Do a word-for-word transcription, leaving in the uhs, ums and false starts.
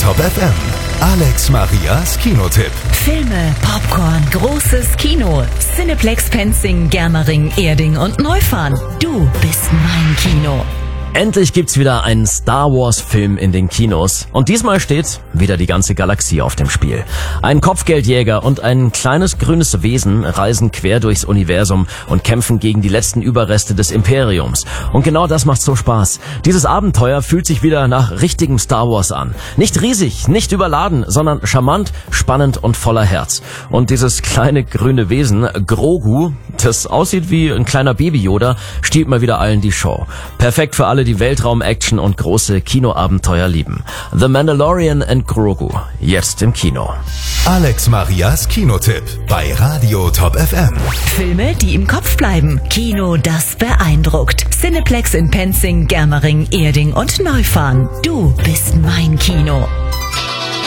Top F M. Alex Marias Kinotipp. Filme, Popcorn, großes Kino. Cineplex Penzing, Germering, Erding und Neufahren. Du bist mein Kino. Endlich gibt's wieder einen Star Wars Film in den Kinos. Und diesmal steht wieder die ganze Galaxie auf dem Spiel. Ein Kopfgeldjäger und ein kleines grünes Wesen reisen quer durchs Universum und kämpfen gegen die letzten Überreste des Imperiums. Und genau das macht so Spaß. Dieses Abenteuer fühlt sich wieder nach richtigem Star Wars an. Nicht riesig, nicht überladen, sondern charmant, spannend und voller Herz. Und dieses kleine grüne Wesen, Grogu, das aussieht wie ein kleiner Baby-Yoda, stiehlt mal wieder allen die Show. Perfekt für alle, die Weltraum-Action und große Kinoabenteuer lieben. The Mandalorian and Grogu, jetzt im Kino. Alex Marias Kinotipp bei Radio Top F M. Filme, die im Kopf bleiben. Kino, das beeindruckt. Cineplex in Penzing, Germering, Erding und Neufahren. Du bist mein Kino.